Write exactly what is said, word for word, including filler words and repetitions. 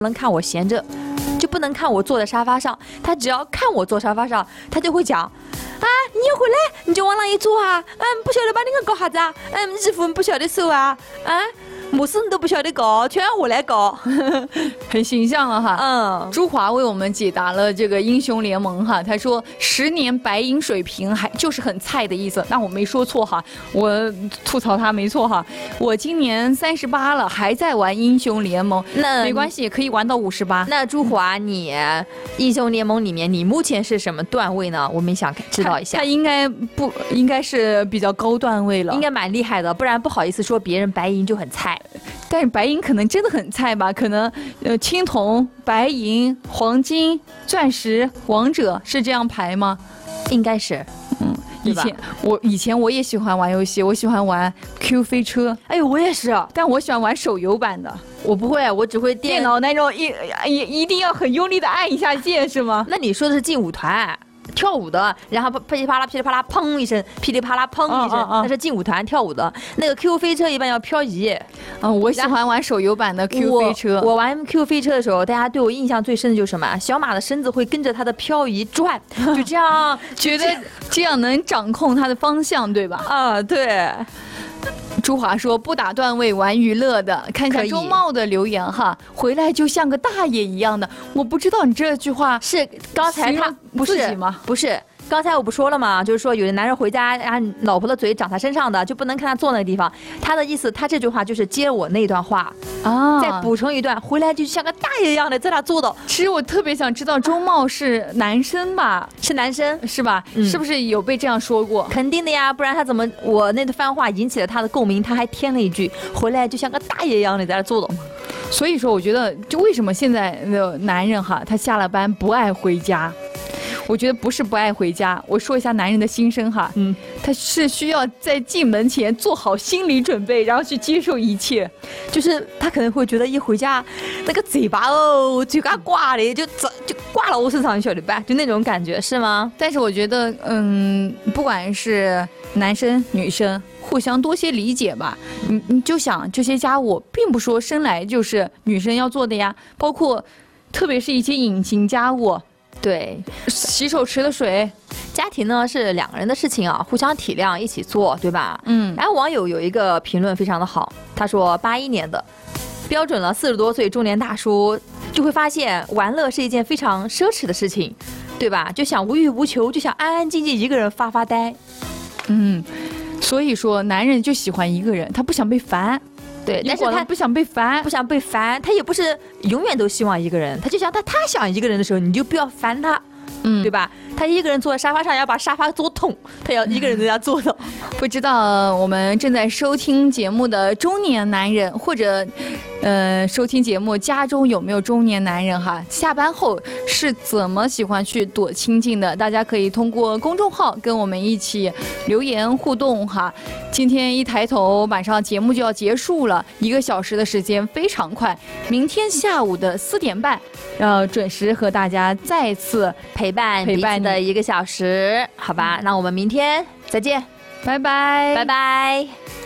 能看我闲着，就不能看我坐在沙发上。他只要看我坐沙发上，他就会讲，啊，你要回来，你就往那一坐啊，嗯，不晓得把你个搞啥子啊，嗯，衣服不晓得收啊，啊，么事你都不晓得搞，全要我来搞， 很形象了哈。 嗯， 朱华为我们解答了这个英雄联盟哈，他说十年白银水平还就是很菜的意思，那我没说错哈，我吐槽他没错哈。我今年三十八了，还在玩英雄联盟， 那没关系，可以玩到五十八。 那朱华，你英雄联盟里面你目前是什么段位呢？我们想知道一下。 他应该不应该是比较高段位了， 应该蛮厉害的，不然不好意思说别人白银就很菜。 但是白银可能真的很菜吧？可能呃青铜、白银、黄金、钻石、王者是这样排吗？ 应该是。 嗯，以前我以前我也喜欢玩游戏，我喜欢玩 Q 飞车。 哎呦，我也是， 但我喜欢玩手游版的。 我不会，我只会电电脑那种一一一定要很用力的按一下键是吗？ 那你说的是劲舞团。跳舞的，然后噼里啪啦噼里啪啦砰一声，噼里啪啦砰一声，哦哦哦那是劲舞团跳舞的。那个 Q 飞车一般要漂移。 嗯，我喜欢玩手游版的 Q 飞车。 我, 我玩 Q 飞车的时候，大家对我印象最深的就是什么？小马的身子会跟着它的漂移转，就这样， 觉得这样能掌控它的方向，对吧？ 啊，对。 朱华说不打段位玩娱乐的，看一下周茂的留言哈，回来就像个大爷一样的。我不知道你这句话是刚才他不是吗？ 不是。刚才我不说了吗？就是说有的男人回家，啊，老婆的嘴长他身上的，就不能看他坐那个地方。他的意思，他这句话就是接我那段话啊，再补充一段，回来就像个大爷一样的在那坐的。 其实我特别想知道，周茂是男生吧？ 是男生是吧？嗯、是不是有被这样说过？ 肯定的呀，不然他怎么我那番话引起了他的共鸣？他还添了一句，回来就像个大爷一样的在那坐的。 所以说，我觉得就为什么现在的男人哈，他下了班不爱回家。我觉得不是不爱回家，我说一下男人的心声哈，嗯，他是需要在进门前做好心理准备，然后去接受一切， 就是他可能会觉得一回家那个嘴巴哦，嘴巴挂的就就挂了我身上，晓得吧？就那种感觉是吗？ 但是我觉得，嗯，不管是男生女生，互相多些理解吧。你你就想这些家务，并不说生来就是女生要做的呀，包括特别是一些隐形家务。 对， 洗手池的水， 家庭呢是两个人的事情啊，互相体谅一起做，对吧？嗯。然后网友有一个评论非常的好，他说八一年的，标准了四十多岁中年大叔，就会发现玩乐是一件非常奢侈的事情，对吧？就想无欲无求，就想安安静静一个人发发呆。 嗯，所以说男人就喜欢一个人，他不想被烦。 对，但是他不想被烦， 不想被烦，他也不是永远都希望一个人，他就想他他想一个人的时候，你就不要烦他，嗯，对吧？他一个人坐在沙发上，要把沙发坐痛，他要一个人在家坐的。 不知道我们正在收听节目的中年男人，或者呃收听节目家中有没有中年男人哈？下班后是怎么喜欢去躲清静的？大家可以通过公众号跟我们一起留言互动哈。今天一抬头，马上节目就要结束了，一个小时的时间非常快。明天下午的四点半，呃，准时和大家再次陪伴陪伴的一个小时，好吧？那我们明天再见， 拜拜， 拜拜。